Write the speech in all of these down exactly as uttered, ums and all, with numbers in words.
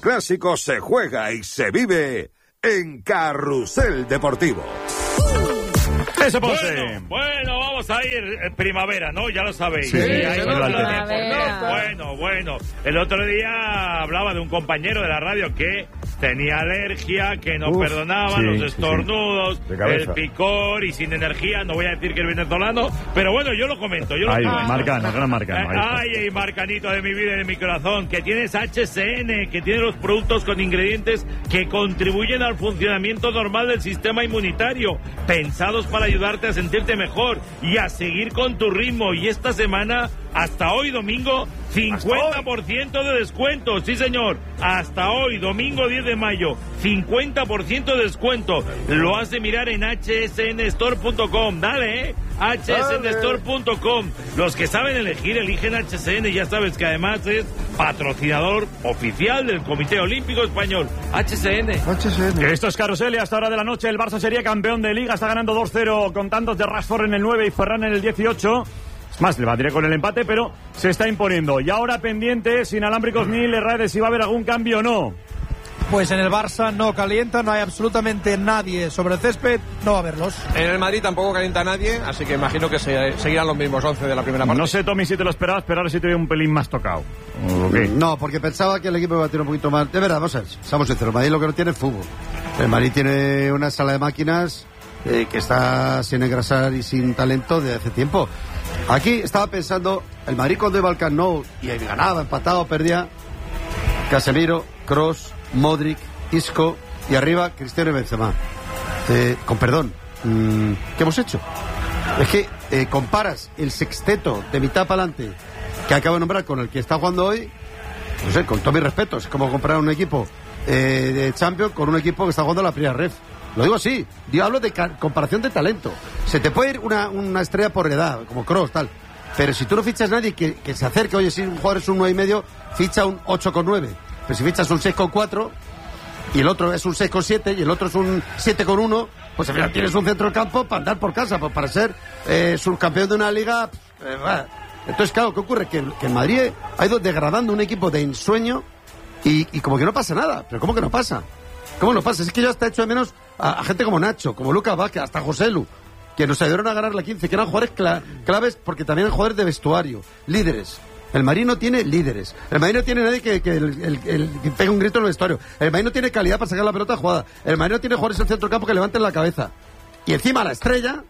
clásico se juega y se vive en Carrusel Deportivo. Eso, Ponce. Bueno, bueno, vamos a ir eh, primavera, ¿no? Ya lo sabéis. Sí, sí, sí, no, bueno, bueno. El otro día hablaba de un compañero de la radio que tenía alergia, que no Uf, perdonaba sí, los estornudos, sí, sí. el picor y sin energía. No voy a decir que es venezolano, pero bueno, yo lo comento. Yo lo Ay, comento. Marcano, gran Marcano. Ay, ay, ay, Marcanito de mi vida y de mi corazón, que tienes H C N, que tiene los productos con ingredientes que contribuyen al funcionamiento normal del sistema inmunitario, pensados para ayudarte a sentirte mejor y a seguir con tu ritmo. Y esta semana, hasta hoy domingo, cincuenta por ciento de descuento. Sí, señor. Hasta hoy, domingo diez de mayo, cincuenta por ciento de descuento. Lo has de mirar en H S N store punto com. Dale, ¿eh? H S N store punto com. Los que saben elegir, eligen H S N. Ya sabes que además es patrocinador oficial del Comité Olímpico Español. H S N. H S N. Esto es Carrusel y hasta hora de la noche el Barça sería campeón de Liga. Está ganando dos cero con tantos de Rashford en el nueve y Ferran en el dieciocho. Es más, le batiré con el empate, pero se está imponiendo. Y ahora pendiente, sin alámbricos ni Lerra, de si va a haber algún cambio o no. Pues en el Barça no calienta, no hay absolutamente nadie sobre el césped, no va a haberlos. En el Madrid tampoco calienta nadie, así que imagino que se, seguirán los mismos once de la primera parte. No sé, Tommy, si te lo esperabas, pero ahora sí te veo un pelín más tocado. ¿Okay? No, porque pensaba que el equipo iba a tener un poquito más. De verdad, vamos a ver, seamos sinceros, el Madrid lo que no tiene es fútbol. El Madrid tiene una sala de máquinas eh, que está sin engrasar y sin talento desde hace tiempo. Aquí estaba pensando, el Madrid cuando iba al Camp Nou y ganaba, empatado, perdía, Casemiro, Kroos, Modric, Isco y arriba Cristiano y Benzema. Eh, con perdón, mmm, ¿qué hemos hecho? Es que eh, comparas el sexteto de mitad para adelante que acabo de nombrar con el que está jugando hoy, no sé, con todo mi respeto, es como comparar un equipo eh, de Champions con un equipo que está jugando la primera ref. Lo digo así, yo hablo de ca- comparación de talento. Se te puede ir una, una estrella por edad, como Kroos, tal. Pero si tú no fichas a nadie que, que se acerque, oye, si un jugador es un nueve y medio, ficha un ocho con nueve. Pero si fichas un seis con cuatro y el otro es un seis con siete y el otro es un siete con uno, pues al final tienes un centro del campo para andar por casa, pues para ser eh, subcampeón de una liga. Eh, bah. Entonces, claro, ¿qué ocurre? Que, que en Madrid ha ido degradando un equipo de ensueño y, y como que no pasa nada. ¿Pero cómo que no pasa? ¿Cómo no pasa? Es que yo hasta he hecho de menos a, a gente como Nacho, como Lucas Vázquez, hasta José Lu, que nos ayudaron a ganar la quince, que eran jugadores cla- claves porque también eran jugadores de vestuario, líderes. El Madrid no tiene líderes. El Madrid no tiene nadie que, que, el, el, el, que pegue un grito en el vestuario. El Madrid no tiene calidad para sacar la pelota jugada. El Madrid no tiene jugadores en el centro del campo que levanten la cabeza. Y encima la estrella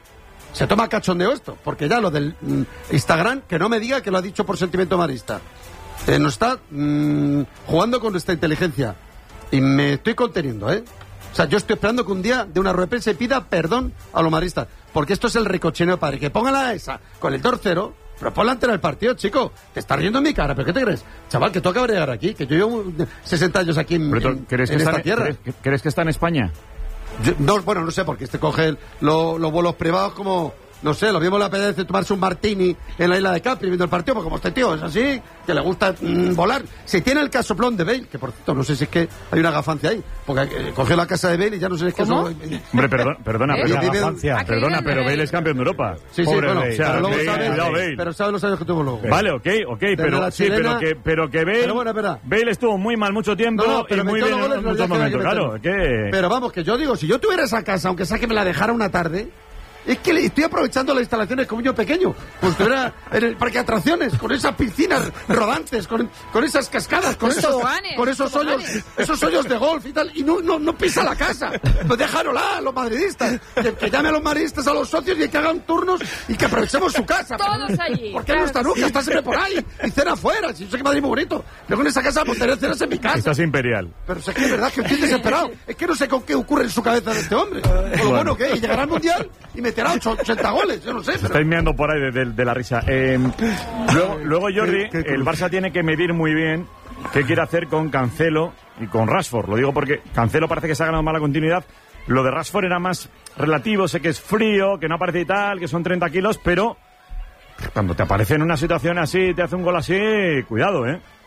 se toma cachondeo esto, porque ya lo del mm, Instagram, que no me diga que lo ha dicho por sentimiento marista. Eh, nos está mm, jugando con nuestra inteligencia. Y me estoy conteniendo, ¿eh? O sea, yo estoy esperando que un día de una rueda de prensa y pida perdón a los madristas. Porque esto es el recochineo padre. Que pongan a esa con el tercero, pero ponla ante el partido, chico. Te está riendo en mi cara, ¿pero qué te crees? Chaval, que tú acabas de llegar aquí, que yo llevo sesenta años aquí en, en, ¿crees en que esta está, tierra. ¿crees, ¿Crees que está en España? Yo, no, bueno, no sé, porque este coge el, lo, los vuelos privados como... No sé, lo mismo le apetece tomarse un martini en la isla de Capri viendo el partido, porque como este tío es así, que le gusta mmm, volar. Si tiene el casoplón de Bale, que por cierto, no sé si es que hay una gafancia ahí, porque eh, cogió la casa de Bale y ya no sé si es que ¿Cómo? eso... Hombre, perdón, perdona, ¿Eh? pero, Vive- gafancia, perdona, pero Bale es campeón de Europa. Sí, sí, Pobre bueno, Bale. O sea, pero luego Bale, sabe, cuidado, Bale. pero sabe los años que tuvo luego. Vale, ok, ok, Desde pero la sí, chilena- pero que, pero que Bale, Pero bueno, espera. Bale estuvo muy mal mucho tiempo No, no, pero y muy metió bien los goles en los muchos días que había momentos, que claro, meterlos. que... Pero vamos, que yo digo, si yo tuviera esa casa, aunque sea que me la dejara una tarde... Es que le estoy aprovechando las instalaciones como yo pequeño. Pues estuviera en el parque de atracciones, con esas piscinas rodantes, con, con esas cascadas, con Los esos, toboganes, con esos toboganes. hoyos, esos hoyos de golf y tal. Y no, no, no pisa la casa. Pues déjanosla a los madridistas. Que, que llame a los madridistas a los socios y que hagan turnos y que aprovechemos su casa. Todos allí. ¿Por qué no está nunca? Está siempre por ahí. Y cena afuera. Si yo sé que Madrid es muy bonito. Pero con esa casa pues tener cenas en mi casa. Estás imperial. Pero es que es verdad que estoy desesperado. Es que no sé con qué ocurre en su cabeza de este hombre. Con lo bueno que es. Y llegará al Mundial y meterá ochenta goles. Yo no sé. Pero... Estáis meando por ahí de, de- de la risa. Eh, luego, luego, Jordi, ¿Qué- qué el cruz? Barça tiene que medir muy bien qué quiere hacer con Cancelo y con Rashford. Lo digo porque Cancelo parece que se ha ganado mala continuidad. Lo de Rashford era más relativo. Sé que es frío, que no aparece y tal, que son treinta kilos, pero cuando te aparece en una situación así, te hace un gol así, cuidado, ¿eh?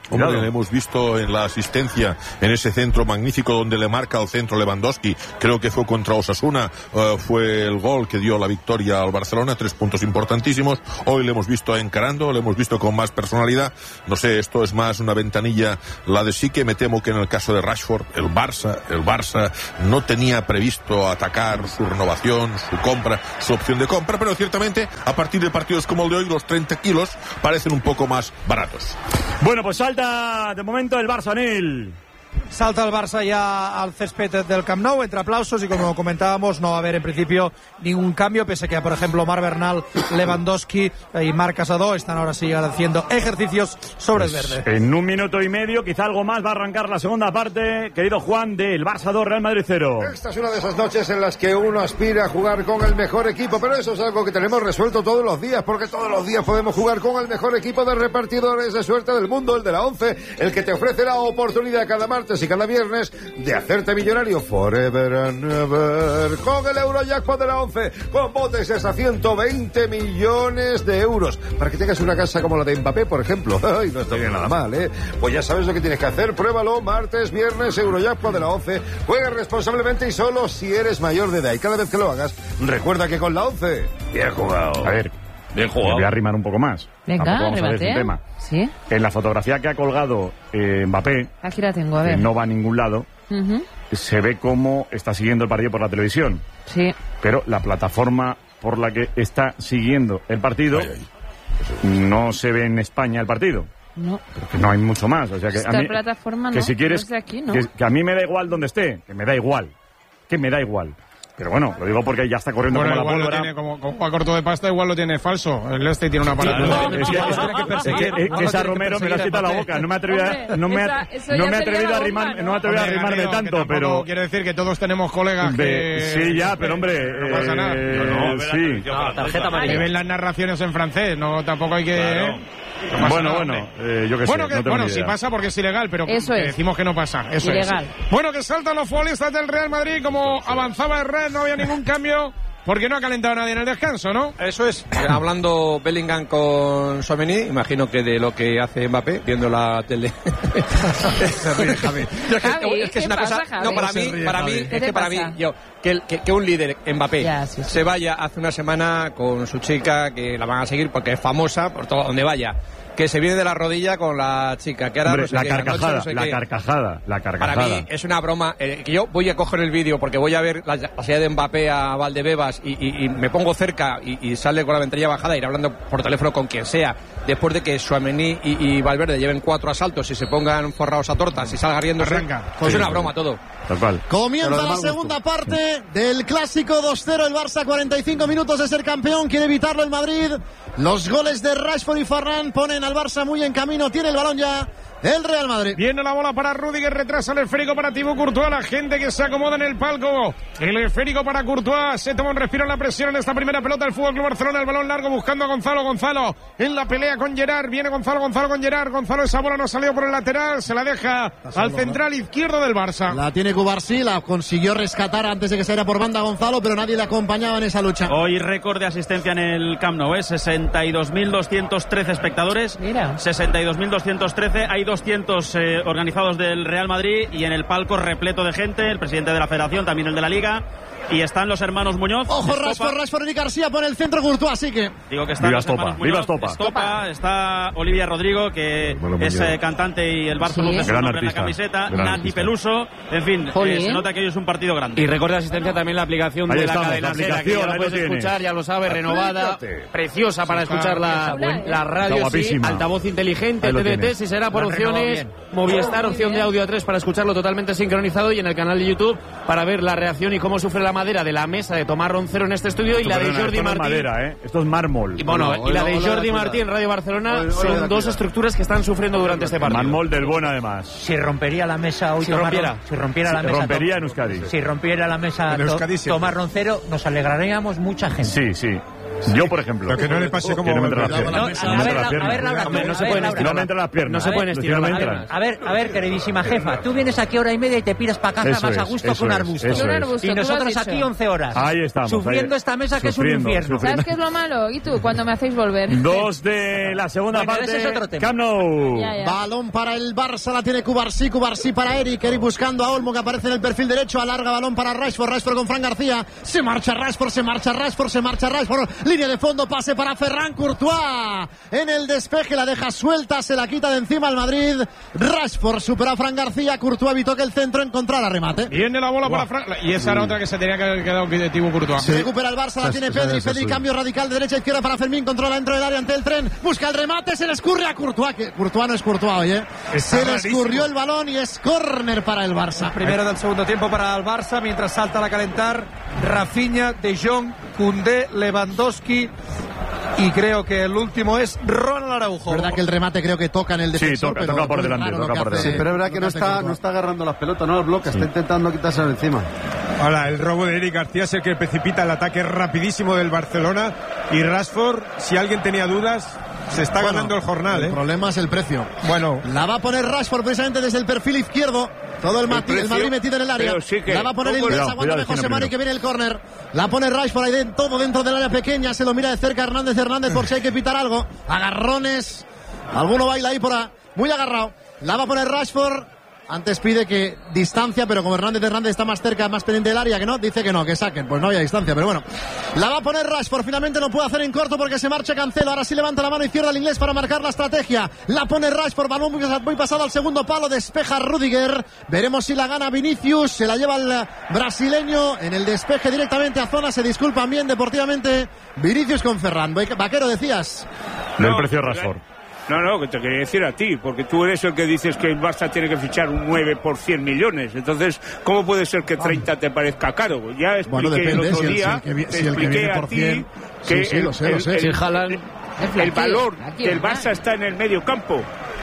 Hombre, Cuidado. le hemos visto en la asistencia en ese centro magnífico donde le marca el centro Lewandowski, creo que fue contra Osasuna, uh, fue el gol que dio la victoria al Barcelona, tres puntos importantísimos. Hoy le hemos visto encarando, le hemos visto con más personalidad, no sé, esto es más una ventanilla la de sí, que me temo que en el caso de Rashford, el Barça, el Barça no tenía previsto atacar su renovación, su compra, su opción de compra, pero ciertamente a partir de partidos como el de hoy los treinta kilos parecen un poco más baratos. Bueno, pues salta de momento el Barça, Nil. Salta el Barça ya al césped del Camp Nou, entre aplausos, y como comentábamos, no va a haber en principio ningún cambio, pese a que, por ejemplo, Marc Bernal, Lewandowski y Marc Casado están ahora sí haciendo ejercicios sobre el Pues verde. en un minuto y medio, quizá algo más, va a arrancar la segunda parte, querido Juan, del Barça dos, Real Madrid cero. Esta es una de esas noches en las que uno aspira a jugar con el mejor equipo, pero eso es algo que tenemos resuelto todos los días, porque todos los días podemos jugar con el mejor equipo de repartidores de suerte del mundo, el de la ONCE, el que te ofrece la oportunidad cada martes y cada viernes de hacerte millonario forever and ever con el Eurojackpot de la ONCE, con botes de hasta ciento veinte millones de euros, para que tengas una casa como la de Mbappé, por ejemplo. Ay, no estaría nada mal, ¿eh? Pues ya sabes lo que tienes que hacer, pruébalo, martes, viernes, Eurojackpot de la ONCE, juega responsablemente y solo si eres mayor de edad, y cada vez que lo hagas, recuerda que con la ONCE, bien jugado. A ver, Bien me jugado. voy a arrimar un poco más. Venga, Tampoco vamos a ver rebatea. este tema. Sí, En la fotografía que ha colgado eh, Mbappé, aquí la tengo, a que ver. no va a ningún lado, Ujú. se ve cómo está siguiendo el partido por la televisión. Sí. Pero la plataforma por la que está siguiendo el partido no se ve en España el partido. No. Pero que no hay mucho más. O sea que Esta a mí, plataforma que no, si quieres, no es de aquí, ¿no? que, que a mí me da igual donde esté, que me da igual, que me da igual. Pero bueno, lo digo porque ya está corriendo Bueno, como la igual lo pólvora. tiene, como, como a corto de pasta, igual lo tiene falso. El este tiene una Claro, palabra. es que, es que- es que esa Romero me la has quitado la boca. No me he atrevido, a- Hombre, no me, esa- ha- eso no ya me he sería atrevido la a bomba, arrimar, ¿no? no me he atrevido a Hombre, arrimarme Garrido, que tanto, tampoco pero quiere decir que todos tenemos colegas de- que... sí ya, pero hombre, No pasa nada. eh, Yo no, ve la sí. televisión No, por la tarjeta tele. amarilla. Que ven las narraciones en francés, no, tampoco hay que... Claro. No pasa Bueno, nada, bueno, hombre. eh, yo qué sé, Bueno, que, no tengo bueno ni si idea. pasa porque es ilegal, pero Eso que es. decimos que no pasa. Eso Ilegal. es. Bueno, que saltan los futbolistas del Real Madrid, como avanzaba el Real, no había ningún cambio, porque no ha calentado nadie en el descanso, ¿no? Eso es. Hablando Bellingham con Tchouaméni, imagino que de lo que hace Mbappé, viendo la tele. Se ríe, Javi. Yo es que, Javi, es que es ¿qué una pasa, cosa. Javi? No, para Se mí, ríe, para mí, Javi. es ¿Qué que te para pasa? mí, yo, que, el- que, que un líder, Mbappé, Ya, sí, sí. se vaya hace una semana con su chica, que la van a seguir porque es famosa por todo donde vaya, que se viene de la rodilla con la chica, que ahora Hombre, no sé la qué, anoche carcajada, no sé la qué. carcajada, la Para carcajada. mí es una broma. Eh, que yo voy a coger el vídeo porque voy a ver la, la salida de Mbappé a Valdebebas y, y- y me pongo cerca y, y sale con la ventanilla bajada y ir hablando por teléfono con quien sea. Después de que Tchouaméni y, y Valverde lleven cuatro asaltos y se pongan forrados a tortas y salga riéndose, Arranca. pues Sí. es una broma todo. Tal cual. Comienza Pero de la mal gusto. segunda parte del clásico dos cero. El Barça, cuarenta y cinco minutos de ser campeón. Quiere evitarlo el Madrid. Los goles de Rashford y Ferran ponen al Barça muy en camino. Tiene el balón ya el Real Madrid. Viene la bola para Rudiger, retrasa el esférico para Thibaut Courtois, la gente que se acomoda en el palco. El esférico para Courtois, se toma un respiro en la presión en esta primera pelota del Fútbol Club Barcelona, el balón largo buscando a Gonzalo, Gonzalo en la pelea con Gerard, viene Gonzalo, Gonzalo con Gerard, Gonzalo esa bola no ha salido por el lateral, se la deja al central izquierdo del Barça. La tiene Cubarsí, la consiguió rescatar antes de que saliera por banda Gonzalo, pero nadie le acompañaba en esa lucha. Hoy récord de asistencia en el Camp Nou, ¿eh? sesenta y dos mil doscientos trece espectadores. Mira. sesenta y dos mil doscientos trece. Hay doscientos eh, organizados del Real Madrid y en el palco repleto de gente. El presidente de la Federación, también el de la Liga. Y están los hermanos Muñoz. Ojo, Estopa. Rashford, Rashford y García pone el centro Courtois, así que... Digo que están Viva los hermanos Estopa, viva Muñoz, Estopa. está Olivia Rodrigo, que Bueno, es Muñoz. eh, cantante y el Barça Sí. luce su Gran nombre en la artista, camiseta. gran Nati artista. Peluso. En fin, Jolín. eh, se nota que hoy es un partido grande. Y récord de asistencia también la aplicación Ahí de la estamos, cadena la Sera, que aplicación, ya la ahí puedes lo tienes. escuchar, ya lo sabes, renovada, Aplícate. preciosa para escuchar la, Está chula, ¿eh? la Está radio, sí, guapísima. altavoz inteligente, Ahí lo T D T, tienes. si será por La han renovado opciones, bien. Movistar, Muy opción de bien. audio a tres para escucharlo totalmente sincronizado y en el canal de YouTube para ver la reacción y cómo sufre la madera de la mesa de Tomás Roncero en este estudio y la de Perdona, Jordi esto no es Martín. madera, ¿eh? Esto es mármol. Y bueno, Hola, y la de hola, Jordi hola, Martín en Radio Barcelona hola, hola, son hola, dos hola. estructuras que están sufriendo durante este partido. Mármol del bueno, además. Si rompería la mesa hoy Si Tomás rompiera. Ron- si rompiera la Se mesa rompería Tom- en Euskadi. si rompiera la mesa En To- Euskadi siempre. Tomás Roncero, nos alegraríamos mucha gente. Sí, sí. Yo, por ejemplo. Lo que no le pase como... Que no me entre las No, piernas. a No me ver, entre las a ver, piernas. Laura, Hombre, no a se ver, pueden Laura. estirar No me entre las piernas. No se pueden ¿eh? estirar No me las entran. piernas. A ver, a ver, queridísima jefa, tú vienes aquí hora y media y te piras para casa Eso más a es, gusto que eso un es, arbusto. eso Un es. arbusto, Y tú lo has nosotros dicho. aquí once horas. Ahí estamos. Sufriendo ahí. esta mesa que Sufriendo, es un infierno. sufriendo. ¿Sabes qué es lo malo? ¿Y tú? Cuando me hacéis volver. Dos de la segunda Bueno, parte. ese es otro tema. Camp Nou. Ya, ya. Balón para el Barça, la tiene Cubarsí, Cubarsí para Eric, Eric buscando a Olmo que aparece en el perfil derecho, alarga balón para Rashford, Rashford con Fran García, se marcha Rashford, se marcha Rashford, se marcha Rashford, línea de fondo, pase para Ferran Courtois, en el despeje la deja suelta, se la quita de encima al Madrid, Rashford supera a Fran García, Courtois evitó que el centro encontrara remate. Viene la bola para Fran, y esa era otra que se tenía que haber quedado de Thibaut Courtois. Se recupera el Barça, la tiene Pedri, Pedri cambio radical de derecha a izquierda para Fermín, controla dentro del área ante el tren, busca el remate, se le escurre a Courtois, que Courtois no es Courtois hoy, ¿eh? Está se le rarísimo. escurrió el balón y es córner para el Barça. Primero del segundo tiempo para el Barça, mientras salta a calentar Rafinha, De Jong, Koundé, Lewandowski y creo que el último es Ronald Araujo. Verdad que el remate creo que toca en el Sí, defensor, toca, pero toca por muy delante, raro lo toca que por hace- delante. Sí, pero es verdad que lo no hace está, Courtois. no está agarrando las pelotas, no las bloquea, está intentando quitárselo de encima. Ahora, el robo de Eric García es el que precipita el ataque rapidísimo del Barcelona, y Rashford, si alguien tenía dudas, se está Bueno, ganando el jornal, El ¿eh? problema es el precio. Bueno, La va a poner Rashford precisamente desde el perfil izquierdo. Todo el, Mati- el precio, Madrid metido en el área. pero sí que- La va a poner el Cuidado, inglés, aguántame cuidado, José Mari, primero. que viene el córner. La pone Rashford ahí dentro, todo dentro del área pequeña. Se lo mira de cerca Hernández Hernández por si hay que pitar algo. Agarrones. Alguno baila ahí por ahí. Muy agarrado. La va a poner Rashford. Antes pide que distancia, pero como Hernández Hernández está más cerca, más pendiente del área, que no, dice que no, que saquen. Pues no había distancia, pero bueno. La va a poner Rashford, finalmente no puede hacer en corto porque se marcha Cancelo. Ahora sí levanta la mano izquierda el inglés para marcar la estrategia. La pone Rashford, balón muy, muy pasado al segundo palo, despeja Rudiger. Veremos si la gana Vinicius, se la lleva el brasileño en el despeje directamente a zona. Se disculpan bien deportivamente Vinicius con Ferran. Vaquero, decías. Del No, precio de Rashford. No, no, que te quería decir a ti, porque tú eres el que dices que el Barça tiene que fichar un nueve por cien millones. Entonces, ¿cómo puede ser que treinta te parezca caro? Ya expliqué Bueno, depende, el otro si el- día, si el que vi- te si el que expliqué viene a por ti cien, que sí, sí, el, lo sé, lo el- sé. el- Si Haaland- el valor Aquí, del ¿verdad? Barça está en el medio campo.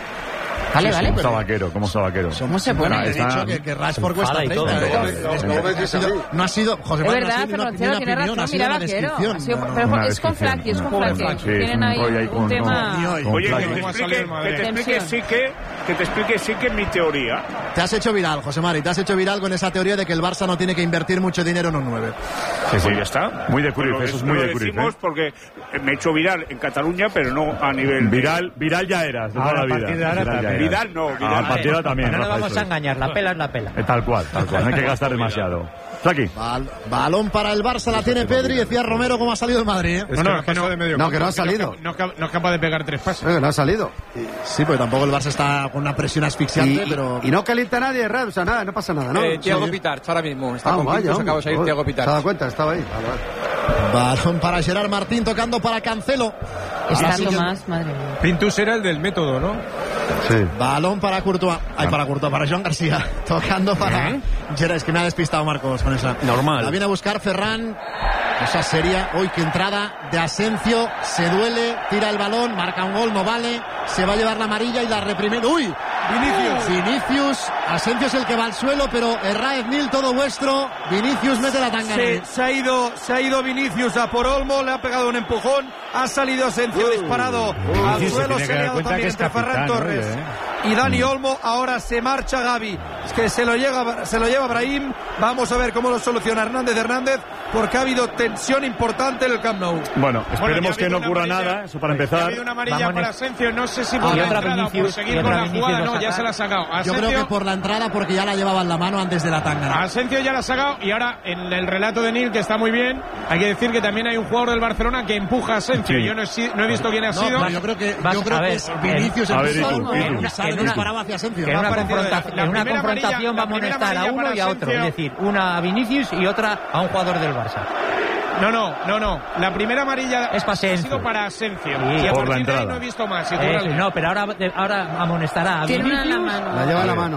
Vale, vale. Como sabaquero, como sabaquero. ¿Cómo se pone? He Está- dicho que, que Rashford cuesta enfada y todo. treinta. No, ¿eh? no, Es que no, no ha sido- No ha sido, José Es Manuel, no ha verdad, sido ni una- Fernando ni tiene una opinión, razón, ha sido mira una vaquero. descripción. Ha sido- No, no. pero Una es con descripción. Flaky, es con Con Flaky. Flaky, sí, Tienen es un ahí rollo ahí un con- tema... Ni hoy. con Oye, que Flaky. te ¿Cómo ha explique, salido el Madrid? que te explique Tensión. sí que, que te explique sí que mi teoría. Te has hecho viral, José Mari, te has hecho viral con esa teoría de que el Barça no tiene que invertir mucho dinero en un nueve. Sí, sí. Pues ya está. Muy de Pero Cruyff, eso es no muy lo de Cruyff. decimos ¿eh? porque me he hecho viral en Cataluña, pero no a nivel... de- Viral, viral ya eras, de toda Ahora, la a vida. partir de ahora Viral ya también. eras. Vidal no, Vidal Ah, no. a partir de ahora también. No nos Rafa, vamos eso a es. engañar, la pela es la pela. Eh, Tal cual, tal cual. No hay que gastar demasiado. Flaky. Bal- balón para el Barça, la tiene Pedri, decía Romero cómo ha salido el Madrid. ¿eh? es que no, es que no, No, que no ha salido. No, es cap- no es capaz de pegar tres pases. Eh, no ha salido. Sí, porque tampoco el Barça está con una presión asfixiante, Y, pero... y no calienta a nadie, Rad, o sea, nada, no pasa nada, ¿no? Eh, Thiago Sí. Pitarch ahora mismo. Está Ah, con vaya, Pintus, acaba de salir hombre. Thiago ¿Se ha Pitarch. dado cuenta? Estaba ahí. Vale, vale. Balón para Gerard Martín, tocando para Cancelo. Ahora sí Estando que- más, madre mía. Pintus era el del método, ¿no? Sí. Balón para Courtois. Ay, para Courtois, para Joan García. Tocando para Gerard. Es que me ha despistado Marcos con esa. Normal. La viene a buscar Ferran. Esa seria. Hoy que entrada de Asensio. Se duele, tira el balón, marca un gol, no vale. Se va a llevar la amarilla y la reprime. ¡Uy! Vinicius. Vinicius. Asensio es el que va al suelo, pero Herráez Nil, todo vuestro. Vinicius mete la tanga. Se, se ha ido, se ha ido Vinicius a por Olmo, le ha pegado un empujón, ha salido Asensio disparado al Vinicius se suelo, tiene se que ha dar liado cuenta también que es entre Ferran capitán, Torres oye, eh. y Dani Olmo. Ahora se marcha Gavi, es que se lo lleva, se lo lleva Brahim. Vamos a ver cómo lo soluciona Hernández Hernández, porque ha habido tensión importante en el Camp Nou. Bueno, Bueno, esperemos ya ha que habido no una ocurra amarilla. nada, eso para Ya ha empezar. habido una amarilla Vamos, para ne- Asensio, no sé si Ah, por y la otra entrada o por Vinicius, seguir y con otra la Vinicius jugada, lo no, ya saca. se la ha sacado. Yo creo Asensio- que por la entrada, porque ya la llevaba en la mano antes de la tanga. Asensio ya la ha sacado y ahora en el relato de Nil, que está muy bien, hay que decir que también hay un jugador del Barcelona que empuja a Asensio. Sí. Yo no he, si- no he visto quién ha No, sido. pero yo creo que, Vas- yo creo a que ver, es en- Vinicius a el ver, que Itu, solo, Itu. y En una- sale en una- disparado hacia Asensio. En Me ha una, parecido confronta- la en una primera confrontación amarilla- va a la primera amonestar a amarilla uno para y a otro, es Asensio. decir, una a Vinicius y otra a un jugador del Barça. No, no, no, no. La primera amarilla Es para ha Asensio. sido para Asensio. Sí. Y a Por la partir de ahí entrada. no he visto más. Si tú Eso, la- no, pero ahora, ahora amonestará a Tiene una en la Vinicius. mano. La lleva en la mano.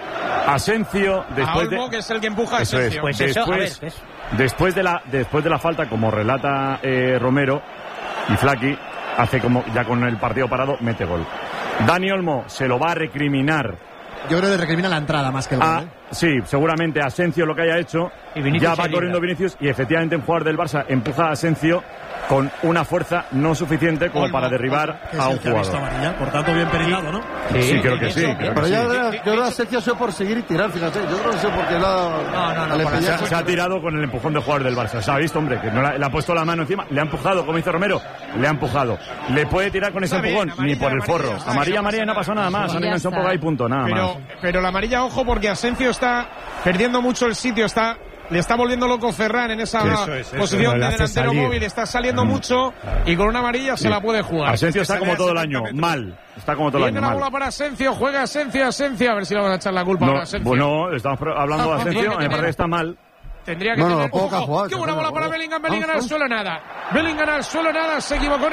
Asensio, a después Olmo, de... que es el que empuja a Eso es, Asensio. Pues eso, a ver, después, ¿ves? después, de la, después de la falta, como relata eh, Romero y Flaky, hace como ya con el partido parado, mete gol. Dani Olmo se lo va a recriminar. Yo creo que le recrimina la entrada más que el a, gol. ¿eh? sí, seguramente a Asensio lo que haya hecho. Y Vinicius Ya se va libra. corriendo Vinicius y efectivamente un jugador del Barça empuja a Asensio con una fuerza no suficiente como para derribar a un jugador. Amarilla, por tanto, bien perilado, ¿no? Sí, sí, creo que sí. Creo Pero que yo, sí. yo, yo creo que Asensio ha sido por seguir y tirar, fíjate. Yo creo que ha sido porque la, No, no, no, le por Se ha, pedía- se ha tirado con el empujón de jugador del Barça. Se ha visto, hombre, que no le, le ha puesto la mano encima. Le ha empujado, como hizo Romero. Le ha empujado. Le puede tirar con ese Está bien, empujón, ni amarilla, por el amarilla, forro. ya está, Amarilla, no amarilla, pasa no pasó nada nada. más. Ya Han enganchado un está. poco ahí, punto, nada Pero, más. pero la amarilla, ojo, porque Asensio está perdiendo mucho el sitio, está le está volviendo loco Ferran en esa Sí, eso es, eso posición es, le de hace delantero salir. móvil, está saliendo mucho y con una amarilla se la puede jugar. Asensio Es que está como sale a todo el setenta año, metros. mal. Está como todo el Viene año, la mal. bola para Asensio, juega Asensio, Asensio, a ver si le van a echar la culpa ahora a No, Asensio. bueno, estamos pro- hablando de Ah, Asensio, tiene que me parece que tener- está mal. Tendría que No, no, tener... poco que ha ¡Ojo! jugado, ¡Qué se buena fue, bola para no. Bellingham! Bellingham Ah, al ah. suelo, nada. Bellingham al suelo, nada. Se equivocó en